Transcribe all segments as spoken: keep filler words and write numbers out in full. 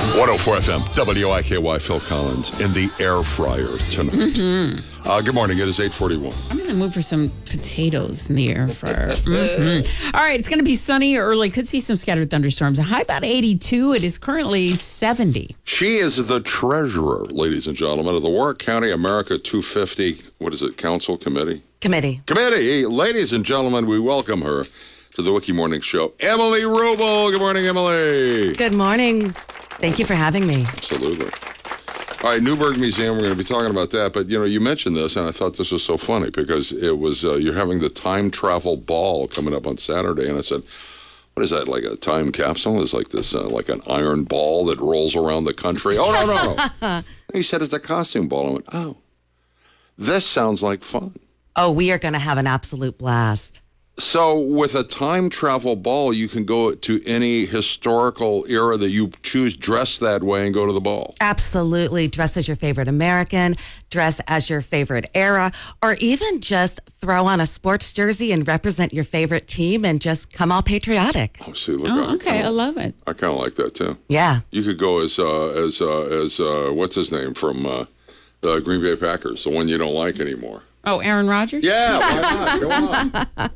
one oh four F M, W I K Y, Phil Collins in the air fryer tonight. Mm-hmm. Uh, good morning. It is eight forty-one. I'm in the mood for some potatoes in the air fryer. Mm-hmm. All right, it's going to be sunny early. Could see some scattered thunderstorms. A high about eighty-two. It is currently seventy. She is the treasurer, ladies and gentlemen, of the Warwick County America two fifty, what is it, council, committee? Committee. Committee. Ladies and gentlemen, we welcome her to the Wiki Morning Show, Emily Rubel. Good morning, Emily. Good morning. Thank you for having me. Absolutely. All right, Newburgh Museum, we're going to be talking about that. But, you know, you mentioned this, and I thought this was so funny because it was, uh, you're having the time travel ball coming up on Saturday. And I said, what is that, like a time capsule? It's like this, uh, like an iron ball that rolls around the country. Oh, no, no, no. He said it's a costume ball. I went, oh, this sounds like fun. Oh, we are going to have an absolute blast. So with a time travel ball, you can go to any historical era that you choose, dress that way, and go to the ball. Absolutely. Dress as your favorite American, dress as your favorite era, or even just throw on a sports jersey and represent your favorite team and just come all patriotic. Oh, see, look. Oh, I, okay. I, I love it. I kind of like that, too. Yeah. You could go as, uh, as, uh, as uh, what's his name from uh, the Green Bay Packers, the one you don't like anymore. Oh, Aaron Rodgers? Yeah, why not? Go on.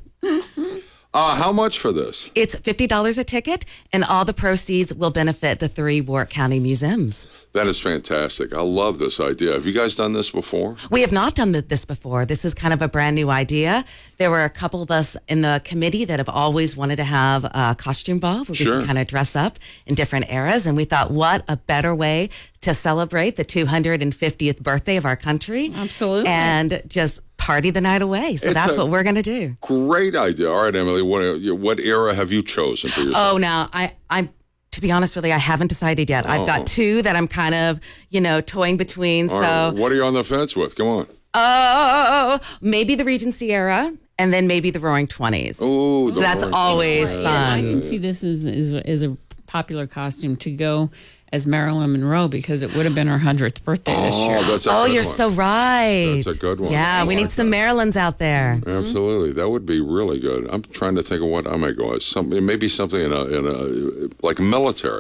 Uh, how much for this? It's fifty dollars a ticket, and all the proceeds will benefit the three Warwick County museums. That is fantastic. I love this idea. Have you guys done this before? We have not done this before. This is kind of a brand new idea. There were a couple of us in the committee that have always wanted to have a costume ball where Sure. we can kind of dress up in different eras. And we thought, what a better way to celebrate the two hundred fiftieth birthday of our country. Absolutely. And just party the night away. So It's that's a- what we're going to do. Great idea. All right, Emily, what, what era have you chosen for yourself? Oh, now, I, I, to be honest with you, I haven't decided yet. I've Oh. got two that I'm kind of, you know, toying between. All so, right, what are you on the fence with? Come on. oh, maybe the Regency era, and then maybe the Roaring Twenties. Ooh, the That's Roaring always Twenties. Yeah, I fun. can see this as, as, as a popular costume to go as Marilyn Monroe because it would have been her hundredth birthday this year. Oh, that's a Oh, good you're one. so right. That's a good one. Yeah, I we like need some that. Marilyns out there. Absolutely, that would be really good. I'm trying to think of what I might go as. Something, maybe something in a in a like military.